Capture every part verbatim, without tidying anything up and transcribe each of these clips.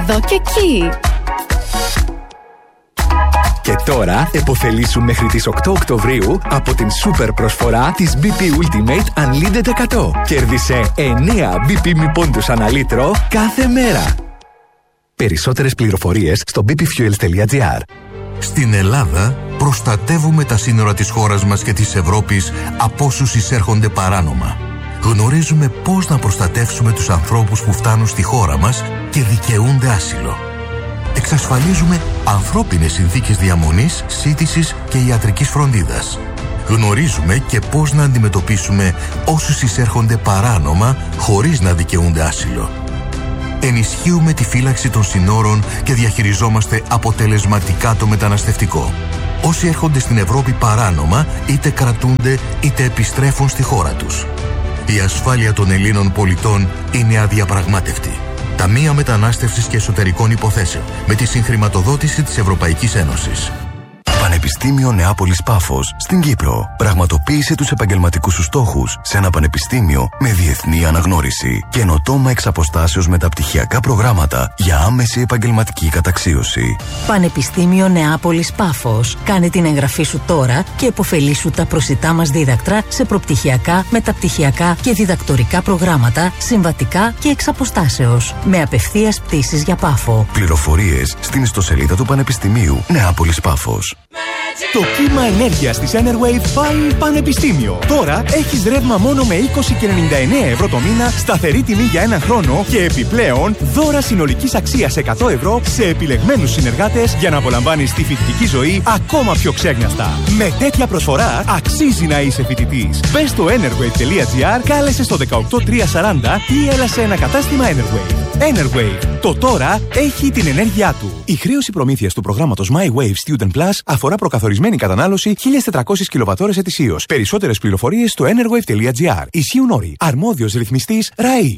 εδώ και εκεί. Και τώρα επωφελήσου μέχρι τις οκτώ Οκτωβρίου από την σούπερ προσφορά της μπι πι Ultimate Unlimited εκατό. Κέρδισε εννέα μπι πι μη πόντους ανά λίτρο κάθε μέρα. Περισσότερες πληροφορίες στο μπι πι fuels τελεία τζι άρ. Στην Ελλάδα προστατεύουμε τα σύνορα της χώρας μας και της Ευρώπης από όσους εισέρχονται παράνομα. Γνωρίζουμε πώς να προστατεύσουμε τους ανθρώπους που φτάνουν στη χώρα μας και δικαιούνται άσυλο. Εξασφαλίζουμε ανθρώπινες συνθήκες διαμονής, σύντησης και ιατρικής φροντίδας. Γνωρίζουμε και πώς να αντιμετωπίσουμε όσους εισέρχονται παράνομα χωρίς να δικαιούνται άσυλο. Ενισχύουμε τη φύλαξη των συνόρων και διαχειριζόμαστε αποτελεσματικά το μεταναστευτικό. Όσοι έρχονται στην Ευρώπη παράνομα είτε κρατούνται είτε επιστρέφουν στη χώρα τους. Η ασφάλεια των Ελλήνων πολιτών είναι αδιαπραγμάτευτη. Ταμεία Μετανάστευσης και Εσωτερικών Υποθέσεων με τη συγχρηματοδότηση της Ευρωπαϊκής Ένωσης. Πανεπιστήμιο Νεάπολης Πάφος στην Κύπρο. Πραγματοποίησε τους επαγγελματικούς σου στόχους σε ένα πανεπιστήμιο με διεθνή αναγνώριση. Καινοτόμα εξ αποστάσεως μεταπτυχιακά προγράμματα για άμεση επαγγελματική καταξίωση. Πανεπιστήμιο Νεάπολης Πάφος. Κάνε την εγγραφή σου τώρα και επωφελήσου τα προσιτά μας δίδακτρα σε προπτυχιακά, μεταπτυχιακά και διδακτορικά προγράμματα, συμβατικά και εξ αποστάσεως. Με απευθείας πτήσεις για Πάφο. Πληροφορίες στην ιστοσελίδα του Πανεπιστημίου Νεάπολης Πάφος. Το κύμα ενέργειας της Enerwave πάει πανεπιστήμιο. Τώρα έχεις ρεύμα μόνο με είκοσι και ενενήντα εννέα ευρώ το μήνα, σταθερή τιμή για ένα χρόνο και επιπλέον δώρα συνολικής αξίας εκατό ευρώ σε επιλεγμένους συνεργάτες για να απολαμβάνεις τη φοιτητική ζωή ακόμα πιο ξέγνιαστα. Με τέτοια προσφορά αξίζει να είσαι φοιτητής. Μπες στο enerwave τελεία τζι άρ, κάλεσε στο δεκαοκτώ τριακόσια σαράντα ή έλα σε ένα κατάστημα Enerwave. Enerwave. Το τώρα έχει την ενέργειά του. Η χρέωση προμήθειας του προγράμματος My Wave Student Plus αφορά προκαθορισμένη κατανάλωση χίλιες τετρακόσιες κιλοβατόρες ετησίως. Περισσότερες πληροφορίες στο enerwave τελεία τζι άρ. Ισχύουν όροι. Αρμόδιος ρυθμιστής ΡΑΗ.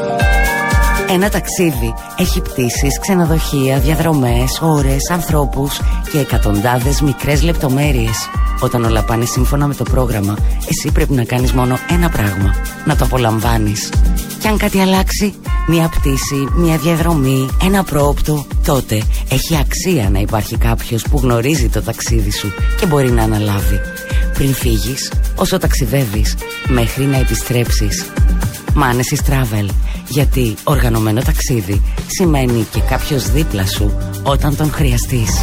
Ένα ταξίδι έχει πτήσεις, ξενοδοχεία, διαδρομές, ώρες, ανθρώπους και εκατοντάδες μικρές λεπτομέρειες. Όταν όλα πάνε σύμφωνα με το πρόγραμμα, εσύ πρέπει να κάνεις μόνο ένα πράγμα: να το απολαμβάνεις. Και αν κάτι αλλάξει, μια πτήση, μια διαδρομή, ένα πρόοπτο, τότε έχει αξία να υπάρχει κάποιος που γνωρίζει το ταξίδι σου και μπορεί να αναλάβει. Πριν φύγεις, όσο ταξιδεύεις, μέχρι να επιστρέψεις. Manesis Travel. Γιατί οργανωμένο ταξίδι σημαίνει και κάποιος δίπλα σου όταν τον χρειαστείς.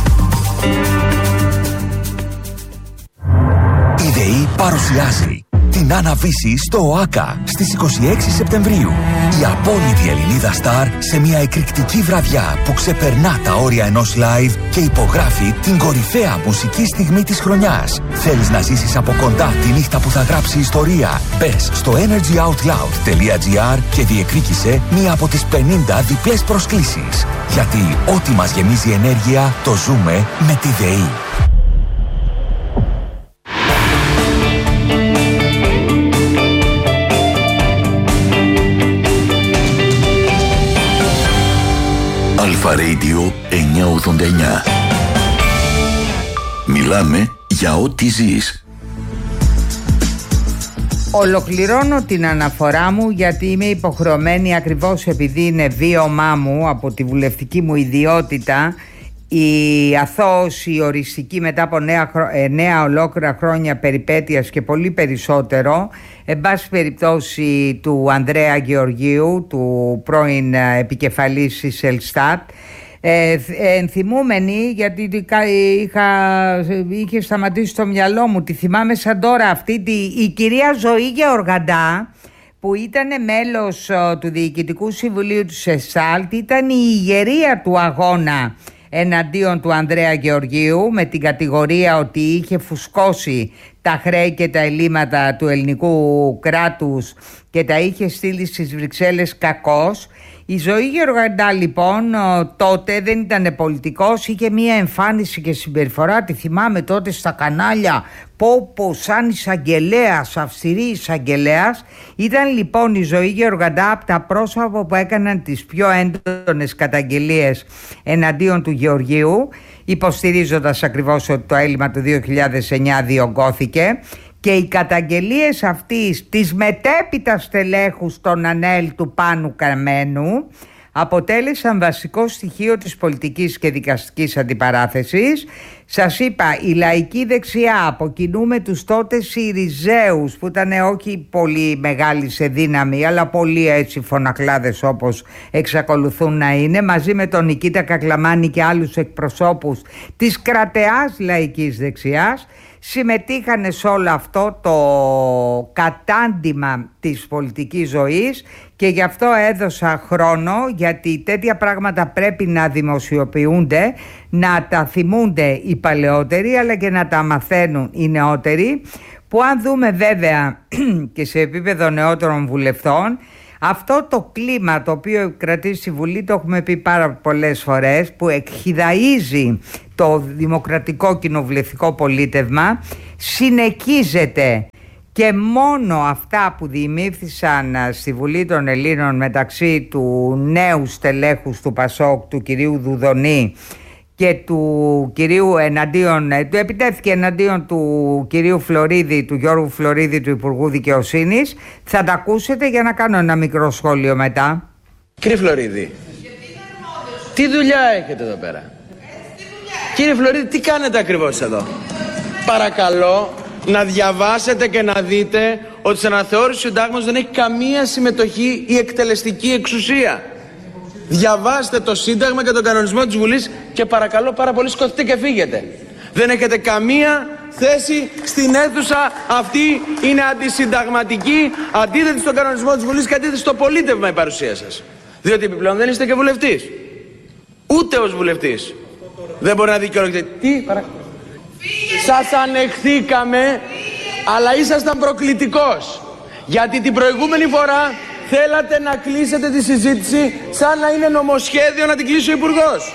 Η ΔΕΗ παρουσιάζει την Άννα-Βύση στο ΟΑΚΑ στις είκοσι έξι Σεπτεμβρίου. Η απόλυτη Ελληνίδα στάρ σε μια εκρηκτική βραδιά που ξεπερνά τα όρια ενός live και υπογράφει την κορυφαία μουσική στιγμή της χρονιάς. Θέλεις να ζήσεις από κοντά τη νύχτα που θα γράψει ιστορία? Μπες στο energy out loud τελεία τζι άρ και διεκδίκησε μία από τις πενήντα διπλές προσκλήσεις. Γιατί ό,τι μας γεμίζει ενέργεια το ζούμε με τη ΔΕΗ. Αλφα Radio εννιακόσια ογδόντα εννιά. Μιλάμε για ό,τι ζεις. Ολοκληρώνω την αναφορά μου γιατί είμαι υποχρεωμένη, ακριβώς επειδή είναι βίωμά μου από τη βουλευτική μου ιδιότητα, η αθώος, η οριστική μετά από νέα, νέα ολόκληρα χρόνια περιπέτειας και πολύ περισσότερο, εν πάση περιπτώσει, του Ανδρέα Γεωργίου, του πρώην επικεφαλής της Ελστάτ, ε, ενθυμούμενη, γιατί είχα, είχε σταματήσει στο μυαλό μου, τη θυμάμαι σαν τώρα αυτή, τη, η κυρία Ζωή Γεωργαντά, που ήταν μέλος uh, του Διοικητικού Συμβουλίου της ΕΣΑΛΤ, ήταν η ηγερία του αγώνα εναντίον του Ανδρέα Γεωργίου, με την κατηγορία ότι είχε φουσκώσει τα χρέη και τα ελλείμματα του ελληνικού κράτους και τα είχε στείλει στις Βρυξέλλες κακώς. Η Ζωή Γεωργαντά λοιπόν τότε δεν ήταν πολιτικός, είχε μία εμφάνιση και συμπεριφορά, τη θυμάμαι τότε στα κανάλια, πω πω σαν εισαγγελέας, αυστηρή εισαγγελέας. Ήταν λοιπόν η Ζωή Γεωργαντά από τα πρόσωπα που έκαναν τις πιο έντονες καταγγελίες εναντίον του Γεωργίου, υποστηρίζοντας ακριβώς ότι το έλλειμμα του δύο χιλιάδες εννιά διωγγώθηκε. Και οι καταγγελίες αυτής της μετέπειτα στελέχους των ΑΝΕΛ του Πάνου Καμένου αποτέλεσαν βασικό στοιχείο της πολιτικής και δικαστικής αντιπαράθεσης. Σας είπα, η λαϊκή δεξιά από κοινού με τους τότε Συριζέους, που ήταν όχι πολύ μεγάλοι σε δύναμη αλλά πολύ έτσι φωνακλάδες όπως εξακολουθούν να είναι, μαζί με τον Νικήτα Κακλαμάνη και άλλους εκπροσώπους της κρατεάς λαϊκής δεξιάς, συμμετείχαν σε όλο αυτό το κατάντημα της πολιτικής ζωής και γι' αυτό έδωσα χρόνο, γιατί τέτοια πράγματα πρέπει να δημοσιοποιούνται, να τα θυμούνται οι παλαιότεροι αλλά και να τα μαθαίνουν οι νεότεροι, που αν δούμε βέβαια και σε επίπεδο νεότερων βουλευτών, αυτό το κλίμα το οποίο κρατεί στη Βουλή, το έχουμε πει πάρα πολλές φορές, που εκχυδαίζει το δημοκρατικό κοινοβουλευτικό πολίτευμα, συνεχίζεται, και μόνο αυτά που διημήφθησαν στη Βουλή των Ελλήνων μεταξύ του νέου στελέχους του Πασόκ, του κυρίου Δουδονή, και του κυρίου εναντίον, του επιτέθηκε εναντίον του κυρίου Φλωρίδη, του Γιώργου Φλωρίδη, του Υπουργού Δικαιοσύνης. Θα τα ακούσετε για να κάνω ένα μικρό σχόλιο μετά. Κύριε Φλωρίδη, τι δουλειά έχετε εδώ πέρα? Κύριε Φλωρίδη, τι κάνετε ακριβώς εδώ? Παρακαλώ να διαβάσετε και να δείτε ότι στην αναθεώρηση του συντάγματος δεν έχει καμία συμμετοχή η εκτελεστική εξουσία. Διαβάστε το Σύνταγμα και τον κανονισμό της Βουλής και παρακαλώ πάρα πολύ σκοτωθείτε και φύγετε. Δεν έχετε καμία θέση στην αίθουσα αυτή, είναι αντισυνταγματική, αντίθετη στον κανονισμό της Βουλής και αντίθετη στο πολίτευμα η παρουσία σας. Διότι επιπλέον δεν είστε και βουλευτής. Ούτε ως βουλευτής. Δεν μπορεί να δικαιολογηθεί. Τι, παρακαλώ. Σας ανεχθήκαμε, αλλά ήσασταν προκλητικός. Γιατί την προηγούμενη φορά θέλατε να κλείσετε τη συζήτηση σαν να είναι νομοσχέδιο να την κλείσει ο Υπουργός.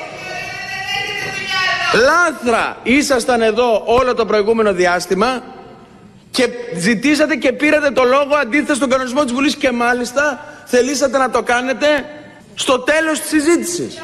Λάθρα ήσασταν εδώ όλο το προηγούμενο διάστημα και ζητήσατε και πήρατε το λόγο αντίθετα στον κανονισμό της Βουλής και μάλιστα θελήσατε να το κάνετε στο τέλος της συζήτησης.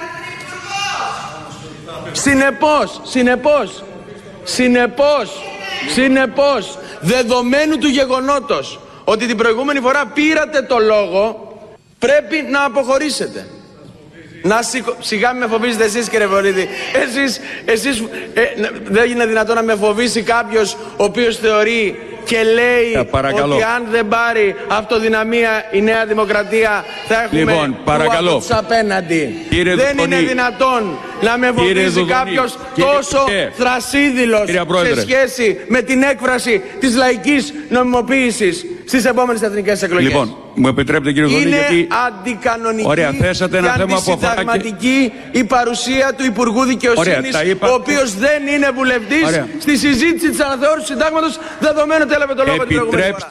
Συνεπώς, συνεπώς, συνεπώς, συνεπώς, δεδομένου του γεγονότος ότι την προηγούμενη φορά πήρατε το λόγο, πρέπει να αποχωρήσετε. Να σηκω... Σιγά με φοβίζετε εσείς, κύριε Βορύδη. Εσείς, εσείς ε, δεν είναι δυνατόν να με φοβήσει κάποιος ο οποίος θεωρεί και λέει ε, ότι αν δεν πάρει αυτοδυναμία η Νέα Δημοκρατία θα έχουμε λοιπόν, τους απέναντι. Κύριε δεν Δουδονή, είναι δυνατόν να με φοβίζει κάποιος τόσο κύριε, θρασίδηλος σε σχέση με την έκφραση της λαϊκής νομιμοποίησης στις επόμενες εθνικές εκλογές. Λοιπόν, μου επιτρέπετε κύριε Δουδονή, γιατί είναι αντικανονική ωραία, θέσατε ένα και αντισυνταγματική η παρουσία του Υπουργού Δικαιοσύνης, είπα... ο οποίος δεν είναι βουλευτής ωραία. Στη συζήτηση της αναθεώρησης του συντάγματος, δεδομένου ότι έλαβε το λόγο την προηγούμενη φορά.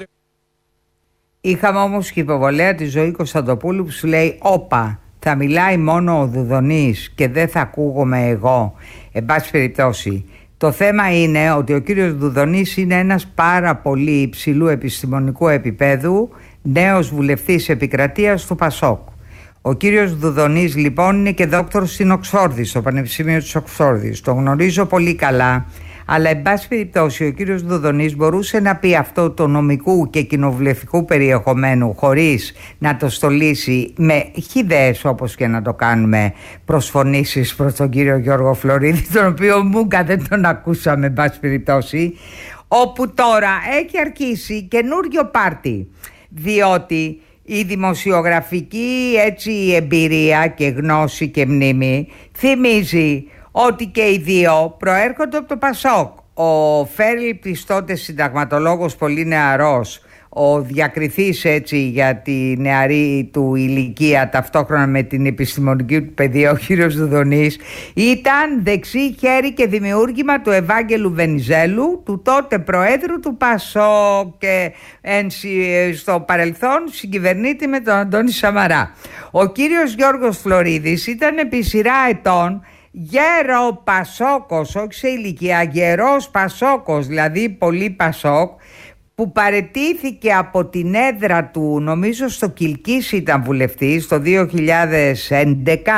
Είχαμε όμως και υποβολέα τη Ζωή Κωνσταντοπούλου που σου λέει όπα, θα μιλάει μόνο ο Δουδονής και δεν θα ακούγομαι εγώ. Εν πάση περιπτώσει, το θέμα είναι ότι ο κύριος Δουδονής είναι ένας πάρα πολύ υψηλού επιστημονικού επίπεδου νέος βουλευτής επικρατείας του Πασόκ. Ο κύριος Δουδονής λοιπόν είναι και δόκτωρ στην Οξφόρδη, στο Πανεπιστήμιο της Οξφόρδης. Το γνωρίζω πολύ καλά, αλλά εν πάση περιπτώσει ο κύριος Δουδονής μπορούσε να πει αυτό το νομικού και κοινοβουλευτικού περιεχομένου χωρίς να το στολίσει με χιδαίες, όπως και να το κάνουμε, προσφωνήσεις προς τον κύριο Γιώργο Φλωρίδη, τον οποίο μούγκα δεν τον ακούσαμε εν πάση περιπτώσει, όπου τώρα έχει αρχίσει καινούριο πάρτι, διότι η δημοσιογραφική έτσι εμπειρία και γνώση και μνήμη θυμίζει ότι και οι δύο προέρχονται από το Πασόκ. Ο Φέρλιπτης, τότε συνταγματολόγος πολύ νεαρός, ο διακριθής έτσι για τη νεαρή του ηλικία ταυτόχρονα με την επιστημονική του παιδεία, ο κύριος Δουδονής, ήταν δεξί χέρι και δημιούργημα του Ευάγγελου Βενιζέλου, του τότε Προέδρου του Πασόκ, και στο παρελθόν συγκυβερνήτη με τον Αντώνη Σαμαρά. Ο κύριος Γιώργος Φλωρίδης ήταν επί σειρά ετών γέρο Πασόκος, όχι σε ηλικία, γερός Πασόκος, δηλαδή πολύ Πασόκ, που παραιτήθηκε από την έδρα του, νομίζω στο Κιλκής ήταν βουλευτής, το δύο χιλιάδες έντεκα,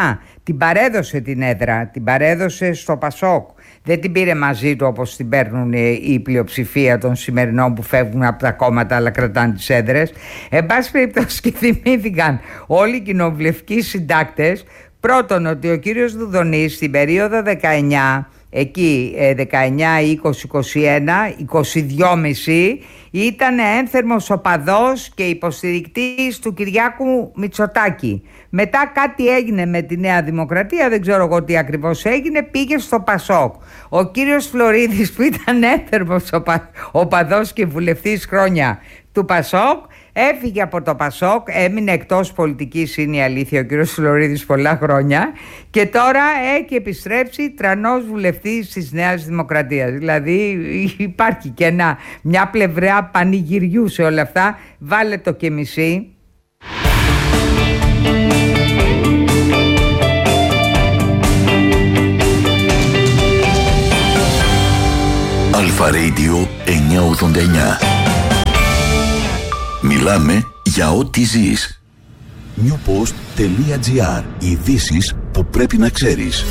την παρέδωσε την έδρα, την παρέδωσε στο Πασόκ. Δεν την πήρε μαζί του όπως την παίρνουν η πλειοψηφία των σημερινών που φεύγουν από τα κόμματα αλλά κρατάνε τις έδρες. Εν πάση περιπτώσει, και θυμήθηκαν όλοι οι κοινοβουλευτικοί συντάκτες πρώτον ότι ο κύριος Δουδονής στην περίοδο δεκαεννιά, εκεί δεκαεννιά, είκοσι, είκοσι ένα, είκοσι δύο κόμμα πέντε ήταν ένθερμος οπαδός και υποστηρικτής του Κυριάκου Μητσοτάκη. Μετά κάτι έγινε με τη Νέα Δημοκρατία, δεν ξέρω εγώ τι ακριβώς έγινε, πήγε στο Πασόκ. Ο κύριος Φλωρίδης, που ήταν ένθερμος οπα... οπαδός και βουλευτής χρόνια του Πασόκ, έφυγε από το Πασόκ, έμεινε εκτός πολιτικής, είναι η αλήθεια, ο κύριος Φλωρίδης πολλά χρόνια, και τώρα έχει επιστρέψει τρανός βουλευτής της Νέας Δημοκρατίας. Δηλαδή υπάρχει και ένα, μια πλευρά πανηγυριού σε όλα αυτά. Βάλε το και μισή. Αλφα Radio εννιακόσια ογδόντα εννιά. Μιλάμε για ό,τι ζεις. newpost.gr. Ειδήσεις που πρέπει να ξέρεις.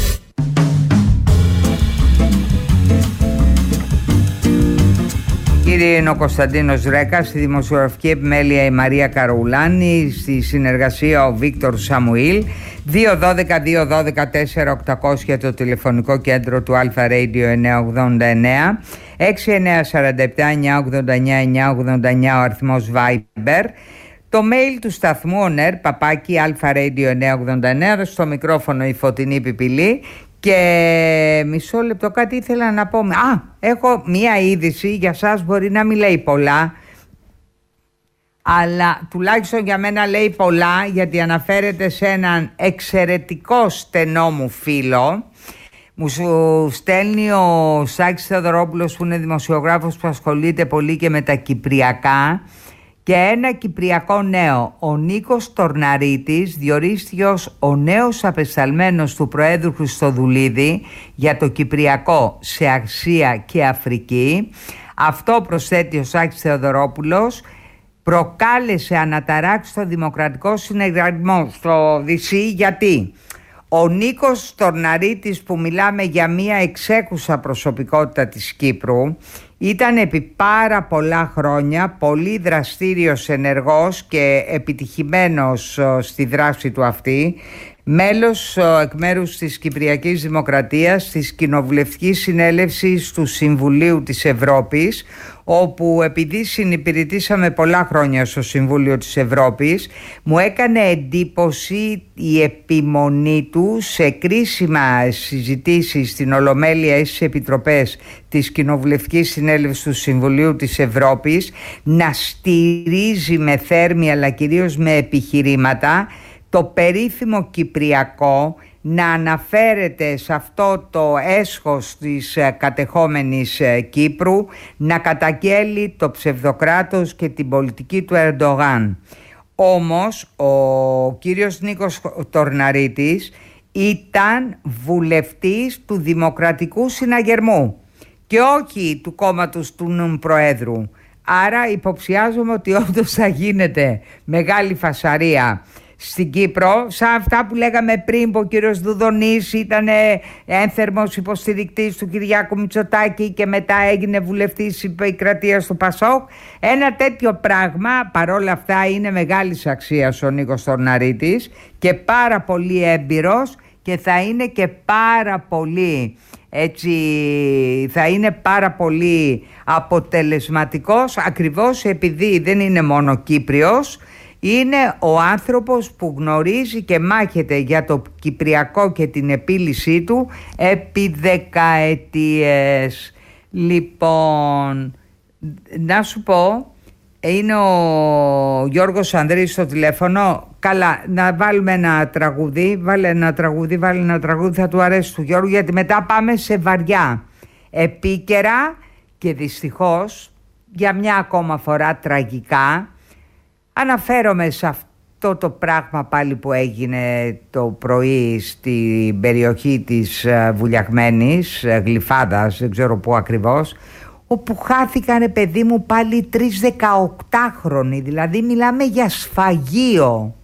Κύριε, είναι ο Κωνσταντίνος Ρέκας, στη δημοσιογραφική επιμέλεια η Μαρία Καρουλάνη, στη συνεργασία ο Βίκτορ Σαμουήλ. Δύο δώδεκα δύο δώδεκα τέσσερα οκτακόσια το τηλεφωνικό κέντρο του Αλφα Radio εννιακόσια ογδόντα εννέα, έξι εννιά τέσσερα επτά εννιακόσια ογδόντα εννέα εννιακόσια ογδόντα εννέα ο αριθμός Viber, το mail του σταθμού ονέρ παπάκι αλφα ρέιντιο εννιακόσια ογδόντα εννέα, στο μικρόφωνο η Φωτεινή Πιπηλή. Και μισό λεπτό, κάτι ήθελα να πω. Α, έχω μία είδηση, για σας μπορεί να μην λέει πολλά, αλλά τουλάχιστον για μένα λέει πολλά, γιατί αναφέρεται σε έναν εξαιρετικό στενό μου φίλο. Μου σου στέλνει ο Σάκης Θεοδωρόπουλος, που είναι δημοσιογράφος που ασχολείται πολύ και με τα κυπριακά, και ένα κυπριακό νέο. Ο Νίκος Τορναρίτης διορίστηκε ως ο νέος απεσταλμένος του Προέδρου Χριστοδουλίδη για το Κυπριακό σε Ασία και Αφρική. Αυτό, προσθέτει ο Σάκης Θεοδωρόπουλος, προκάλεσε αναταράξει στο δημοκρατικό συνεγραμμό στο Δυσί. Γιατί ο Νίκος Τορναρίτης, που μιλάμε για μια εξέχουσα προσωπικότητα της Κύπρου, ήταν επί πάρα πολλά χρόνια πολύ δραστήριος, ενεργός και επιτυχημένος στη δράση του αυτή, μέλος εκ μέρους της Κυπριακής Δημοκρατίας της Κοινοβουλευτικής Συνέλευσης του Συμβουλίου της Ευρώπης, όπου επειδή συνυπηρετήσαμε πολλά χρόνια στο Συμβούλιο της Ευρώπης, μου έκανε εντύπωση η επιμονή του σε κρίσιμα συζητήσεις στην Ολομέλεια ή στις επιτροπές της Κοινοβουλευτικής Συνέλευσης του Συμβουλίου της Ευρώπης, να στηρίζει με θέρμη αλλά κυρίως με επιχειρήματα το περίφημο Κυπριακό, να αναφέρεται σε αυτό το έσχος της κατεχόμενης Κύπρου, να καταγγέλει το ψευδοκράτος και την πολιτική του Ερντογάν. Όμως ο κύριος Νίκος Τορναρίτης ήταν βουλευτής του Δημοκρατικού Συναγερμού και όχι του κόμματος του νουν Προέδρου. Άρα υποψιάζομαι ότι όντως θα γίνεται μεγάλη φασαρία στην Κύπρο, σαν αυτά που λέγαμε πριν, που ο κύριος Δουδονής ήταν ένθερμος υποστηρικτής του Κυριάκου Μητσοτάκη και μετά έγινε βουλευτής επικρατείας του Πασόκ. Ένα τέτοιο πράγμα, παρόλα αυτά, είναι μεγάλης αξίας ο Νίκος Τορναρίτης και πάρα πολύ έμπειρος, και θα είναι και πάρα πολύ, έτσι, θα είναι πάρα πολύ αποτελεσματικός, ακριβώς επειδή δεν είναι μόνο Κύπριος. Είναι ο άνθρωπος που γνωρίζει και μάχεται για το Κυπριακό και την επίλυσή του επί δεκαετίες. Λοιπόν, να σου πω, είναι ο Γιώργος Ανδρής στο τηλέφωνο. Καλά, να βάλουμε ένα τραγούδι. Βάλε ένα τραγούδι, βάλε ένα τραγούδι, θα του αρέσει του Γιώργου, γιατί μετά πάμε σε βαριά, επίκαιρα και δυστυχώς για μια ακόμα φορά τραγικά. Αναφέρομαι σε αυτό το πράγμα πάλι που έγινε το πρωί στην περιοχή της Βουλιαγμένης, Γλυφάδας, δεν ξέρω πού ακριβώς, όπου χάθηκανε, παιδί μου, πάλι τρεις δεκαοκτάχρονοι, δηλαδή μιλάμε για σφαγείο.